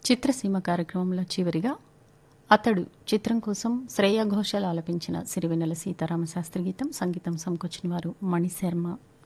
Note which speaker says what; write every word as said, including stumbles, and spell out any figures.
Speaker 1: చిత్రసీమ కార్యక్రమంలో చివరిగా అతడు చిత్రం కోసం శ్రేయ ఘోషాల్ ఆలపించిన సిరివెన్నెల సీతారామ శాస్త్రి గీతం సంగీతం సమకూర్చిన వారు మణిశర్మ.